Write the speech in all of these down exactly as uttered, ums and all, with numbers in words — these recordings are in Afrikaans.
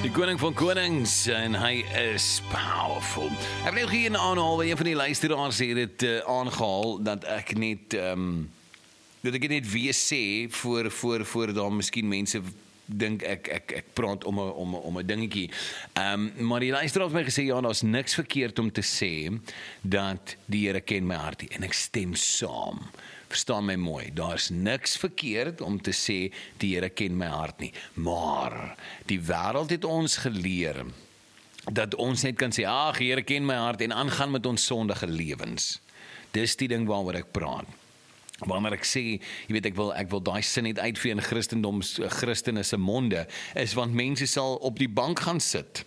Die koning van konings en hy is powerful. Ek wil hier aanhaal, een van die luisteraars het dit uh, aangehaal, dat ek net, um, dat ek net weer sê, voor, voor, voor daar miskien mense dink ek, ek, ek praat om 'n om 'n om 'n dingetjie. Um, maar die luisteraar het my gesê, ja, daar's niks verkeerd om te sê, dat die Here ken my hartie, en ek stem saam. Verstaan my mooi, daar's niks verkeerd om te sê, die Here ken my hart nie. Maar, die wêreld het ons geleer, dat ons net kan sê, ag, die Here ken my hart, en aangaan met ons sondige lewens. Dis die ding waaroor ek praat. Wanneer ek sê, jy weet, ek wil, ek wil daai sin net uitvee in Christendom, Christene se monde, is want mense sal op die bank gaan sit,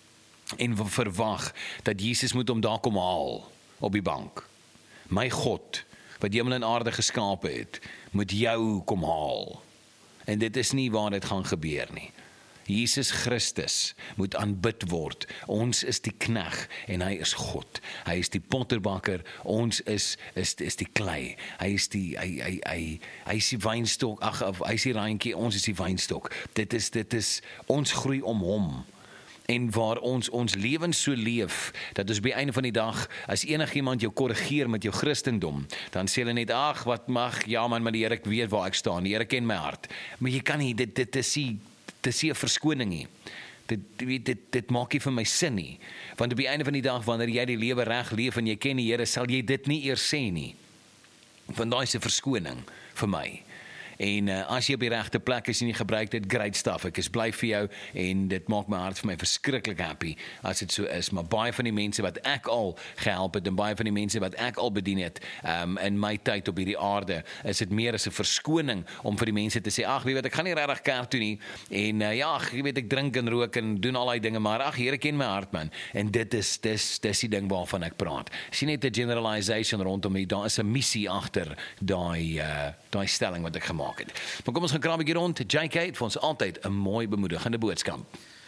en verwag, dat Jesus moet hom daar kom haal, op die bank. My God, wat hemel en aarde geskape het, moet jou kom haal. En dit is nie waar dit gaan gebeur nie. Jesus Christus moet aanbid word. Ons is die knegg en hy is God. Hy is die potterbakker, ons is is is die klei. Hy is die hy hy hy hy is die wynstok. Ag, hy is die raantjie, ons is die wynstok. Dit is dit is ons groei om hom. En waar ons ons lewens so leef, dat ons by einde van die dag, as enigiemand jou korrigeer met jou Christendom, dan sê hulle net, ag, wat mag, ja man, maar die Here weet waar ek staan, die Here ken my hart. Maar jy kan nie, dit, dit is nie, dit is nie 'n verskoning nie. Dit, dit, dit, dit maak nie vir my sin nie. Want op die einde van die dag, wanneer jy die lewe reg leef, en jy ken die Here, sal jy dit nie eers sê nie. Want daai is 'n verskoning vir my. En uh, as jy op die regte plek is en jy gebruik dit, great stuff, ek is bly vir jou, en dit maak my hart vir my verskriklik happy, as dit so is, maar baie van die mense wat ek al gehelp het, en baie van die mense wat ek al bedien het, um, in my tyd op hierdie aarde, is dit meer as 'n verskoning, om vir die mense te sê, ag, jy weet, ek gaan nie regtig kerk toe nie, en uh, ja, ag, jy weet, ek drink en rook, en doen al die dinge, maar ag, Here ken my hart, man, en dit is, dis, dis die ding waarvan ek praat. Sien net 'n generalization rondom hier, daar is 'n missie agter daai, uh, daai stelling wat ek gemaak het. Maar kom ons gaan krabbe hier rond. J K het vir ons altyd 'n mooi bemoedigende boodskap.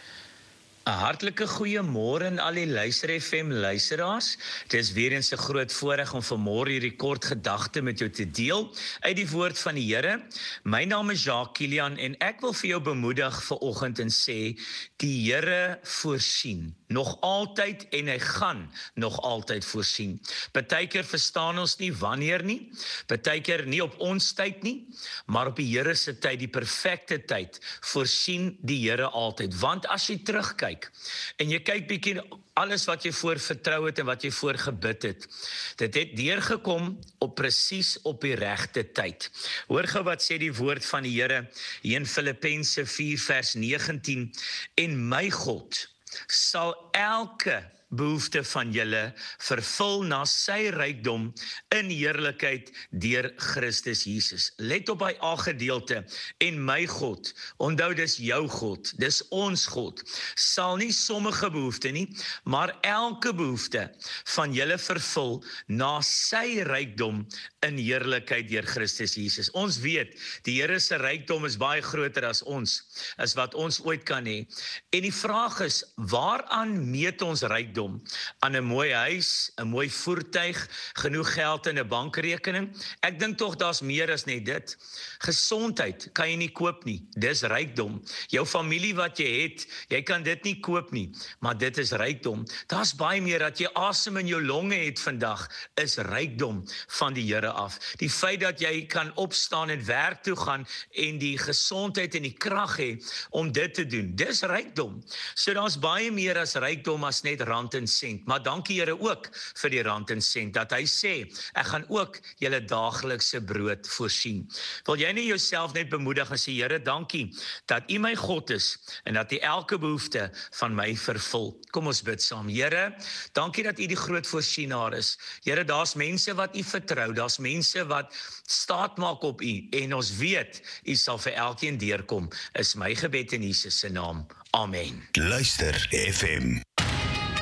'n Hartlike goeiemôre aan al die Luister F M luisteraars. Dit is weer eens 'n groot voorreg om vanmôre hierdie kort gedagte met jou te deel uit die woord van die Here. My naam is Jacques Kilian en ek wil vir jou bemoedig vanoggend en sê, die Here voorsien. Nog altyd, en hy gaan nog altyd voorsien. Partykeer verstaan ons nie wanneer nie, partykeer nie op ons tyd nie, maar op die Here se tyd, die perfekte tyd, voorsien die Here altyd. Want as jy terugkyk, en jy kyk bietjie alles wat jy voor vertrou het en wat jy voor gebid het, dit het deurgekom op presies op die regte tyd. Hoor gou wat sê die woord van die Here hier in Filippense vier vers negentien, en my God sal elke behoefte van julle vervul na sy rykdom in heerlikheid deur Christus Jesus. Let op by A gedeelte, en my God, onthou dis jou God, dis ons God, sal nie sommige behoefte nie, maar elke behoefte van julle vervul na sy rykdom in heerlikheid deur Christus Jesus. Ons weet, die Here se rykdom is baie groter as ons, as wat ons ooit kan hê. En die vraag is, waaraan meet ons rykdom? Aan 'n mooi huis, 'n mooi voertuig, genoeg geld in 'n bankrekening? Ek dink tog daar's meer as net dit. Gesondheid kan jy nie koop nie, dis rykdom. Jou familie wat jy het, jy kan dit nie koop nie, maar dit is rykdom. Daar's baie meer, dat jy asem in jou longe het vandag, is rykdom van die Here af. Die feit dat jy kan opstaan en werk toe gaan, en die gesondheid en die krag hê om dit te doen, dis rykdom. So daar's baie meer as rykdom as net rand en sent, maar dankie Here ook vir die rand en sent, dat hy sê, ek gaan ook julle daaglikse brood voorsien. Wil jy nie jouself net bemoedig en sê, Here, dankie, dat U my God is, en dat U elke behoefte van my vervul. Kom ons bid saam. Here, dankie dat U die groot voorsienaar is. Here, daar's mense wat U vertrou, daar's mense wat staat maak op U, en ons weet, U sal vir elkeen deurkom, is my gebed in Jesus se naam. Amen. Luister F M.